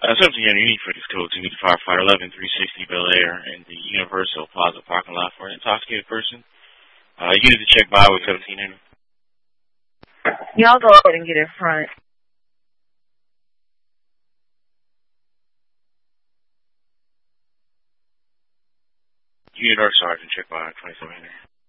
Subject unit, you need for this code to be the firefighter 11360 Bel Air in the Universal Plaza parking lot for an intoxicated person. You need to check by with 1700. Y'all go ahead and get in front. Unit or Sergeant, check by 2700.